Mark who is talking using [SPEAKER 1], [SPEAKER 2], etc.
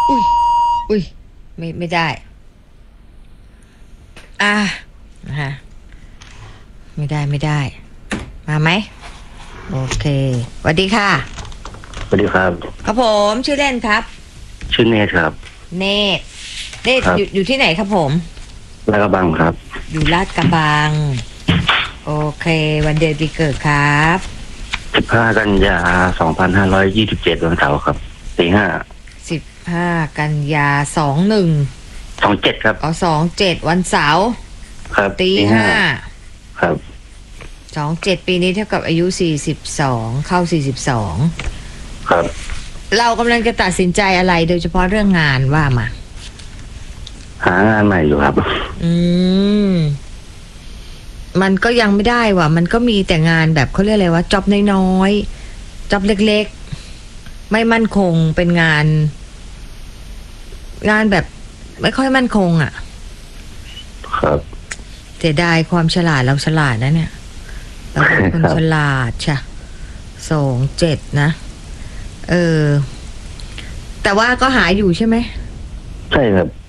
[SPEAKER 1] อุ้ยอุ้ยไม่ได้นะฮะไม่ได้มาไหมโอเคสวัสดีค่ะ
[SPEAKER 2] สวัสดีครับ
[SPEAKER 1] ครับผมชื่อเล่นครับ
[SPEAKER 2] ชื่อเนธครับ
[SPEAKER 1] เนธอยู่ที่ไหนครับผม
[SPEAKER 2] ลาดกระบังครับ
[SPEAKER 1] อยู่ลาดกระบังโอเควันเดือนปีเกิดครับ
[SPEAKER 2] 15 กันยา 2527วันเสาร์ครับ
[SPEAKER 1] 15 กันยา
[SPEAKER 2] 27ครับ
[SPEAKER 1] 27วันเสาร์
[SPEAKER 2] ครับ
[SPEAKER 1] 5
[SPEAKER 2] ครับ
[SPEAKER 1] 27ปีนี้เท่ากับอายุ42เข้า42
[SPEAKER 2] ครับ
[SPEAKER 1] เรากำลังจะตัดสินใจอะไรโดยเฉพาะเรื่องงานว่ามา
[SPEAKER 2] หางานใหม่อยู่ครับ
[SPEAKER 1] มันก็ยังไม่ได้ว่ะมันก็มีแต่งานแบบเขาเรียกอะไรว่าจ็อบน้อยๆจ็อบเล็กๆไม่มั่นคงเป็นงานแบบไม่ค่อยมั่นคงอ่ะ
[SPEAKER 2] ครับ
[SPEAKER 1] เสียดายความฉลาดเราฉลาดนะเนี่ยเราเป็นคนฉลาดใช่27นะแต่ว่าก็หาอยู่ใช่ไหม
[SPEAKER 2] ใช่ครับ